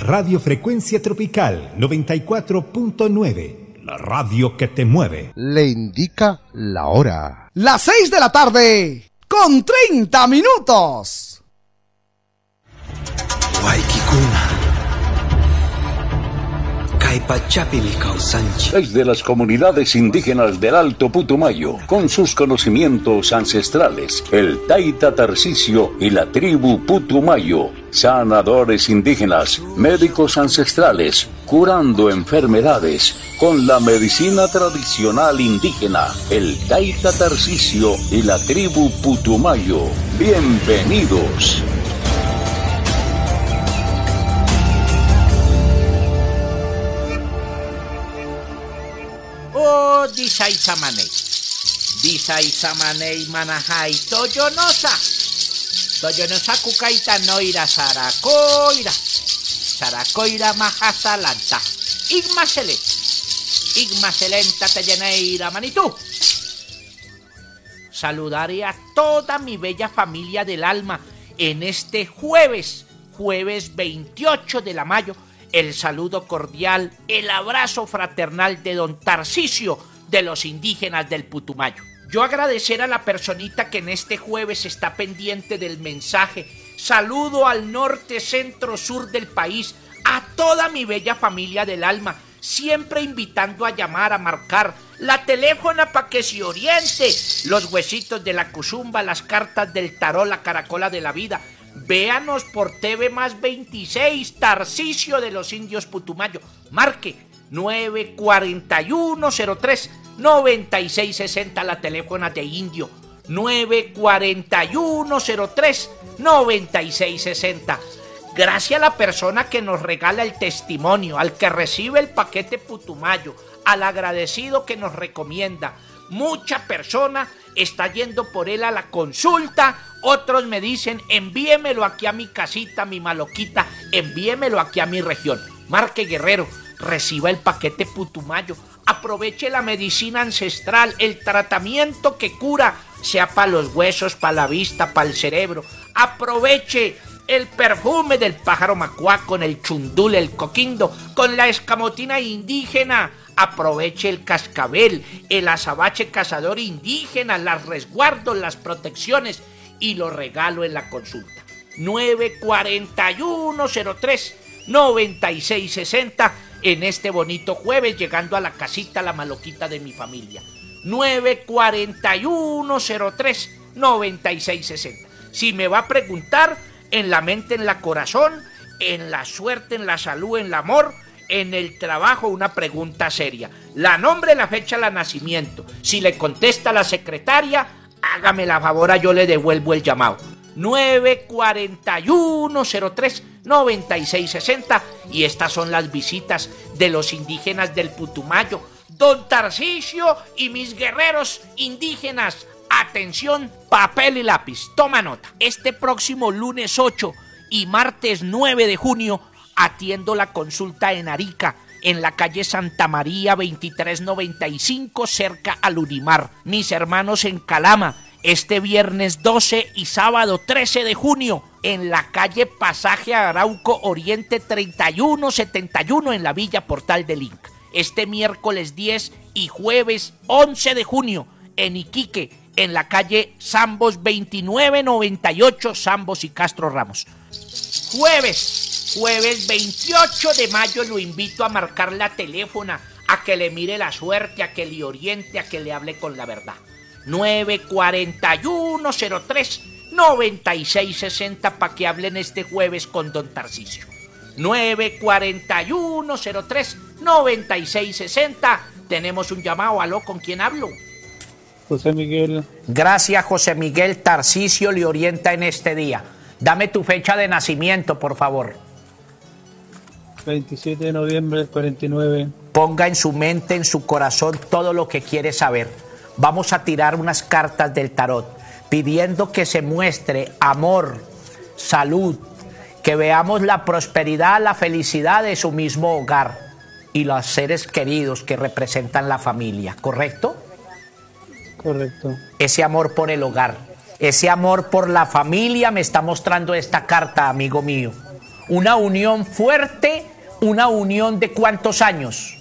Radio Frecuencia Tropical 94.9, la radio que te mueve. Le indica la hora. Las 6 de la tarde, con 30 minutos. Waikikuna. Desde las comunidades indígenas del Alto Putumayo, con sus conocimientos ancestrales, el Taita Tarcisio y la tribu Putumayo, sanadores indígenas, médicos ancestrales, curando enfermedades con la medicina tradicional indígena, el Taita Tarcisio y la tribu Putumayo. Bienvenidos. Disaisamanei manajai toyonosa kukaita noira saracoira majasalanta igmaselenta teyeneira manitú. Saludaré a toda mi bella familia del alma en este jueves 28 de la mayo. El saludo cordial, el abrazo fraternal de don Tarcisio de los indígenas del Putumayo. Yo agradecer a la personita que en este jueves está pendiente del mensaje. Saludo al norte, centro, sur del país, a toda mi bella familia del alma, siempre invitando a llamar, a marcar la teléfona para que se oriente. Los huesitos de la cuzumba, las cartas del tarot, la caracola de la vida. Véanos por TV más 26, Tarcisio de los Indios Putumayo. Marque 94103-9660, la teléfona de Indio. 94103-9660. Gracias a la persona que nos regala el testimonio, al que recibe el paquete Putumayo, al agradecido que nos recomienda. Mucha persona está yendo por él a la consulta. Otros me dicen, envíemelo aquí a mi casita, mi maloquita, envíemelo aquí a mi región. Marque Guerrero, reciba el paquete Putumayo, aproveche la medicina ancestral, el tratamiento que cura, sea para los huesos, para la vista, para el cerebro. Aproveche el perfume del pájaro macuá con el chundul, el coquindo, con la escamotina indígena. Aproveche el cascabel, el azabache cazador indígena, las resguardos, las protecciones, y lo regalo en la consulta. 94103-9660 en este bonito jueves, llegando a la casita, la maloquita de mi familia. 94103-9660. Si me va a preguntar, en la mente, en la corazón, en la suerte, en la salud, en el amor, en el trabajo, una pregunta seria. La nombre, la fecha, la nacimiento. Si le contesta la secretaria, hágame la favor, yo le devuelvo el llamado. 94103-9660. Y estas son las visitas de los indígenas del Putumayo. Don Tarcisio y mis guerreros indígenas. Atención, papel y lápiz. Toma nota. Este próximo lunes 8 y martes 9 de junio atiendo la consulta en Arica, en la calle Santa María 2395, cerca al Unimar. Mis hermanos en Calama, este viernes 12 y sábado 13 de junio, en la calle Pasaje Arauco Oriente 3171, en la Villa Portal del Inca. Este miércoles 10 y jueves 11 de junio, en Iquique, en la calle Zambos 2998, Zambos y Castro Ramos. Jueves 28 de mayo lo invito a marcar la teléfona, a que le mire la suerte, a que le oriente, a que le hable con la verdad. 94103-9660 para que hablen este jueves con don Tarcisio. 94103-9660. Tenemos un llamado. Aló, ¿con quién hablo? José Miguel. Gracias, José Miguel. Tarcisio le orienta en este día. Dame tu fecha de nacimiento, por favor. 27 de noviembre del 49. Ponga en su mente, en su corazón, todo lo que quiere saber. Vamos a tirar unas cartas del tarot, pidiendo que se muestre amor, salud, que veamos la prosperidad, la felicidad de su mismo hogar y los seres queridos que representan la familia, ¿correcto? Correcto. Ese amor por el hogar, ese amor por la familia me está mostrando esta carta, amigo mío. Una unión fuerte, una unión de ¿cuántos años?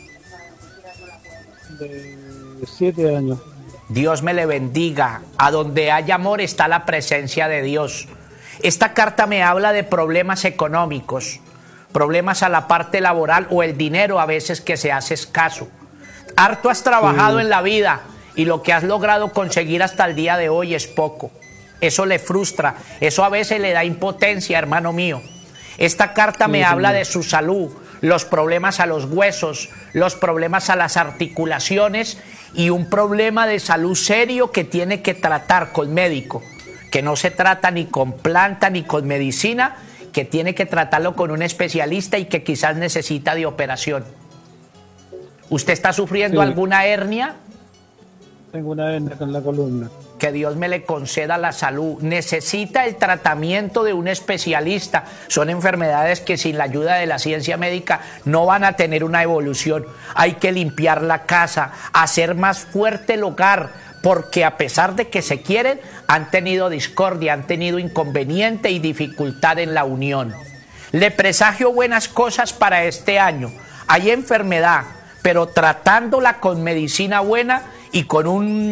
De 7 años. Dios me le bendiga. A donde hay amor está la presencia de Dios. Esta carta me habla de problemas económicos, problemas a la parte laboral o el dinero a veces que se hace escaso. Harto has trabajado en la vida y lo que has logrado conseguir hasta el día de hoy es poco. Eso le frustra, eso a veces le da impotencia, hermano mío. Esta carta me habla de su salud, los problemas a los huesos, los problemas a las articulaciones y un problema de salud serio que tiene que tratar con médico, que no se trata ni con planta ni con medicina, que tiene que tratarlo con un especialista y que quizás necesita de operación. ¿Usted está sufriendo alguna hernia? Tengo una hernia en la columna. Que Dios me le conceda la salud. Necesita el tratamiento de un especialista. Son enfermedades que sin la ayuda de la ciencia médica no van a tener una evolución. Hay que limpiar la casa, hacer más fuerte el hogar, porque a pesar de que se quieren, han tenido discordia, han tenido inconveniente y dificultad en la unión. Le presagio buenas cosas para este año. Hay enfermedad, pero tratándola con medicina buena y con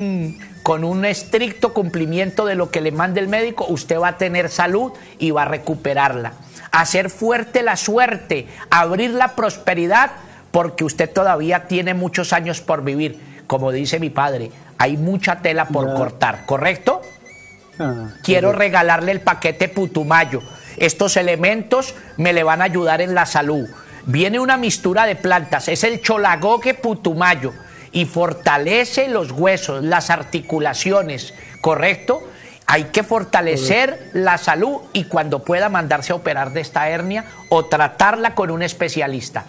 un estricto cumplimiento de lo que le mande el médico, usted va a tener salud y va a recuperarla. Hacer fuerte la suerte, abrir la prosperidad, porque usted todavía tiene muchos años por vivir. Como dice mi padre, hay mucha tela por cortar, ¿correcto? Quiero regalarle el paquete Putumayo. Estos elementos me le van a ayudar en la salud. Viene una mistura de plantas, es el Cholagogue Putumayo y fortalece los huesos, las articulaciones, ¿correcto? Hay que fortalecer la salud y cuando pueda mandarse a operar de esta hernia o tratarla con un especialista.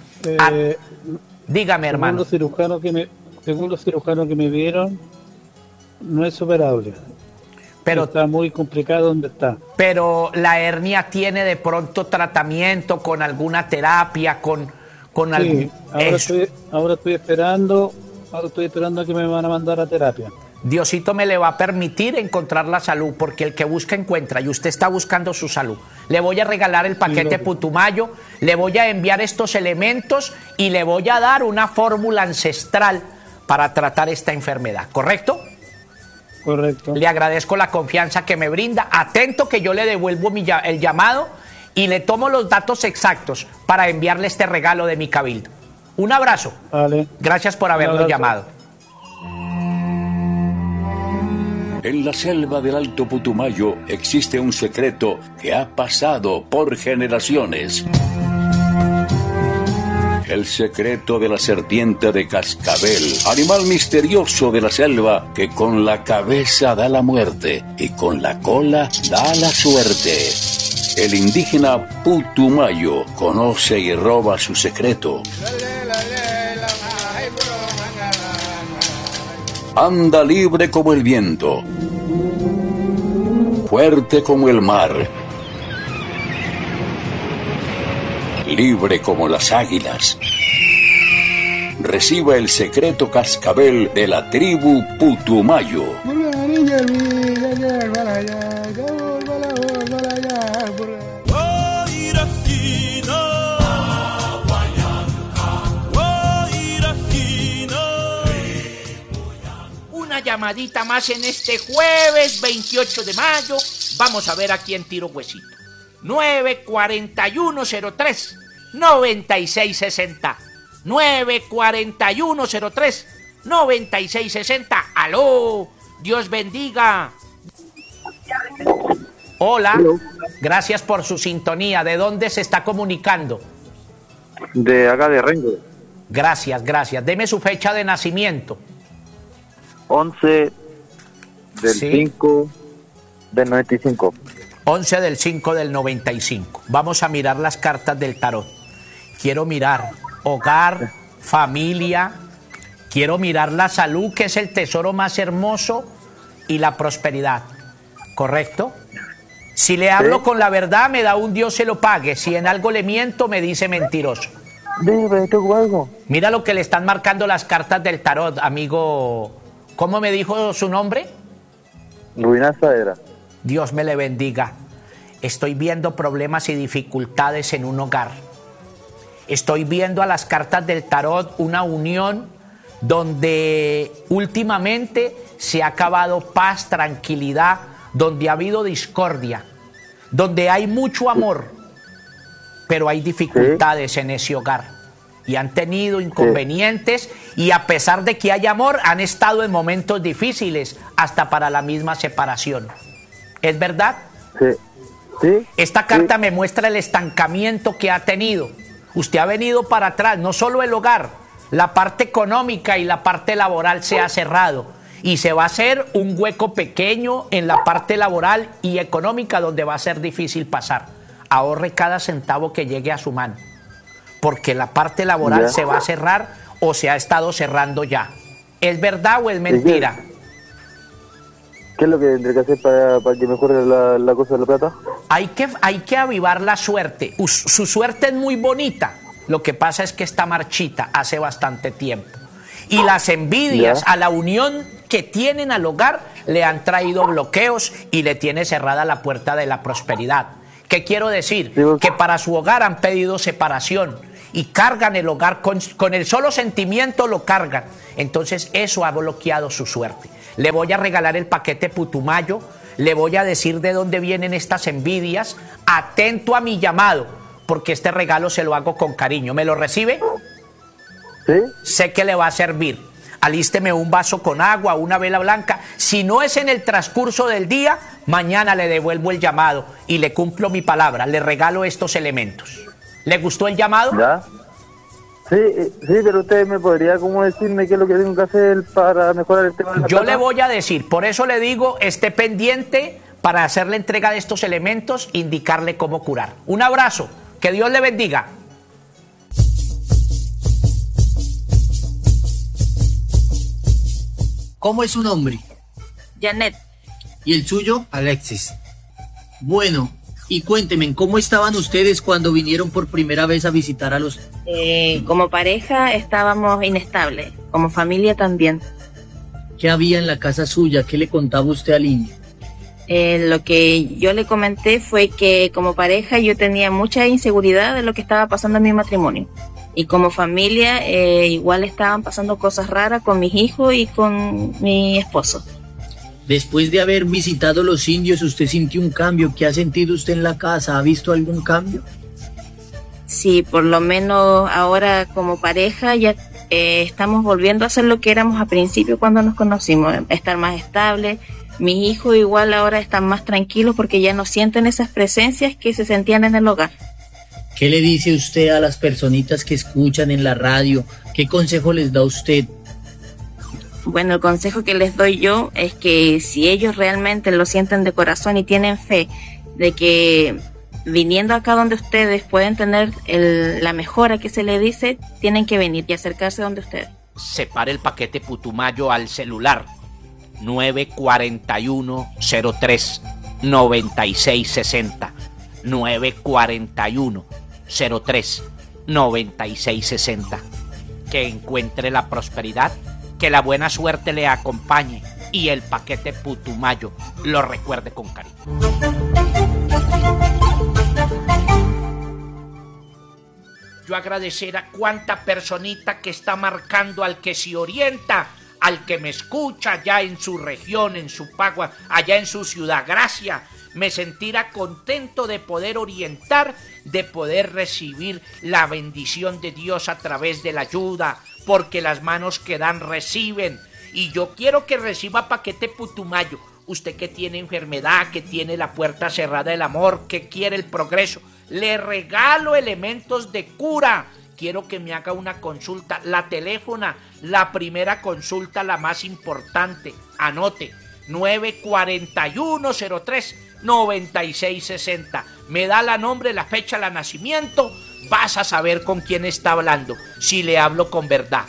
Dígame, hermano. Según los cirujanos que me vieron, no es operable. Pero está muy complicado donde está. Pero la hernia tiene de pronto tratamiento con alguna terapia, con algún... Ahora estoy esperando a que me van a mandar a terapia. Diosito me le va a permitir encontrar la salud, porque el que busca encuentra y usted está buscando su salud. Le voy a regalar el paquete Putumayo, le voy a enviar estos elementos y le voy a dar una fórmula ancestral para tratar esta enfermedad, ¿correcto? Correcto. Le agradezco la confianza que me brinda. Atento que yo le devuelvo el llamado y le tomo los datos exactos para enviarle este regalo de mi cabildo. Un abrazo. Vale. Gracias por habernos llamado. En la selva del Alto Putumayo existe un secreto que ha pasado por generaciones. El secreto de la serpiente de cascabel, animal misterioso de la selva que con la cabeza da la muerte y con la cola da la suerte. El indígena Putumayo conoce y roba su secreto. Anda libre como el viento, fuerte como el mar, libre como las águilas. Reciba el secreto cascabel de la tribu Putumayo. Una llamadita más en este jueves 28 de mayo. Vamos a ver a quién tiro huesito. 94103 9660. 94103 9660. Aló, Dios bendiga. Hola, gracias por su sintonía. ¿De dónde se está comunicando? De acá de Rengo. Gracias. Deme su fecha de nacimiento. 11 del 5 del 95. 11 del 5 del 95. Vamos a mirar las cartas del tarot. Quiero mirar hogar, familia. Quiero mirar la salud, que es el tesoro más hermoso, y la prosperidad. ¿Correcto? Si le hablo con la verdad, me da un Dios se lo pague. Si en algo le miento, me dice mentiroso. Dime, ¿tengo algo? Mira lo que le están marcando las cartas del tarot, amigo. ¿Cómo me dijo su nombre? Ruina Saavedra. Dios me le bendiga. estoy viendo problemas y dificultades en un hogar. Estoy viendo a las cartas del tarot una unión donde últimamente se ha acabado paz, tranquilidad, donde ha habido discordia, donde hay mucho amor, pero hay dificultades en ese hogar y han tenido inconvenientes y a pesar de que hay amor, han estado en momentos difíciles, hasta para la misma separación. ¿Es verdad? Sí. Esta carta me muestra el estancamiento que ha tenido. Usted ha venido para atrás, no solo el hogar, la parte económica y la parte laboral se ha cerrado y se va a hacer un hueco pequeño en la parte laboral y económica donde va a ser difícil pasar. Ahorre cada centavo que llegue a su mano, porque la parte laboral se va a cerrar o se ha estado cerrando ya. ¿Es verdad o es mentira? ¿Qué es lo que tendré que hacer para que mejore la cosa de la plata? Hay que avivar la suerte. Su suerte es muy bonita. Lo que pasa es que está marchita hace bastante tiempo. Y las envidias a la unión que tienen al hogar le han traído bloqueos y le tiene cerrada la puerta de la prosperidad. ¿Qué quiero decir? Que para su hogar han pedido separación y cargan el hogar con el solo sentimiento lo cargan. Entonces eso ha bloqueado su suerte. Le voy a regalar el paquete Putumayo, le voy a decir de dónde vienen estas envidias. Atento a mi llamado, porque este regalo se lo hago con cariño. ¿Me lo recibe? Sí. Sé que le va a servir. Alísteme un vaso con agua, una vela blanca. Si no es en el transcurso del día, mañana le devuelvo el llamado y le cumplo mi palabra. Le regalo estos elementos. ¿Le gustó el llamado? ¿Ya? Sí, pero usted me podría como decirme qué es lo que tengo que hacer para mejorar el tema de la Yo plata? le voy a decir, por eso le digo, esté pendiente para hacer la entrega de estos elementos, indicarle cómo curar. Un abrazo, que Dios le bendiga. ¿Cómo es su nombre? Janet. ¿Y el suyo? Alexis. Bueno, y cuéntenme, ¿cómo estaban ustedes cuando vinieron por primera vez a visitar a los... Como pareja estábamos inestables, como familia también. ¿Qué había en la casa suya? ¿Qué le contaba usted al niño? Lo que yo le comenté fue que como pareja yo tenía mucha inseguridad de lo que estaba pasando en mi matrimonio. Y como familia igual estaban pasando cosas raras con mis hijos y con mi esposo. Después de haber visitado los indios, ¿usted sintió un cambio? ¿Qué ha sentido usted en la casa? ¿Ha visto algún cambio? Sí, por lo menos ahora como pareja ya estamos volviendo a ser lo que éramos al principio cuando nos conocimos, estar más estables. Mis hijos igual ahora están más tranquilos porque ya no sienten esas presencias que se sentían en el hogar. ¿Qué le dice usted a las personitas que escuchan en la radio? ¿Qué consejo les da usted? Bueno, el consejo que les doy yo es que si ellos realmente lo sienten de corazón y tienen fe de que viniendo acá donde ustedes pueden tener la mejora que se les dice, tienen que venir y acercarse donde ustedes. Separe el paquete Putumayo al celular 941-03-9660 941-03-9660. Que encuentre la prosperidad, que la buena suerte le acompañe y el paquete Putumayo lo recuerde con cariño. Yo agradecer a cuánta personita que está marcando, al que se orienta, al que me escucha allá en su región, en su Pagua, allá en su ciudad. Gracias. Me sentirá contento de poder orientar, de poder recibir la bendición de Dios a través de la ayuda, porque las manos que dan reciben. Y yo quiero que reciba paquete Putumayo. Usted que tiene enfermedad, que tiene la puerta cerrada del amor, que quiere el progreso, le regalo elementos de cura. Quiero que me haga una consulta, la teléfona, la primera consulta, la más importante. Anote, 941-03-9660. Me da la nombre, la fecha, el nacimiento. Vas a saber con quién está hablando, si le hablo con verdad.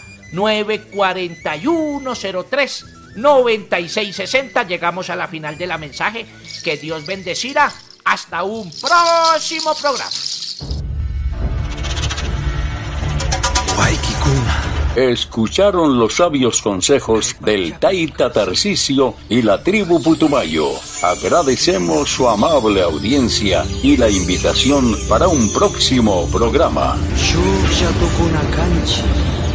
941-03-9660. Llegamos a la final de la mensaje. Que Dios bendecirá. Hasta un próximo programa. Waikikuna. Escucharon los sabios consejos del Taita Tarcisio y la tribu Putumayo. Agradecemos su amable audiencia y la invitación para un próximo programa. Yo ya toco una cancha.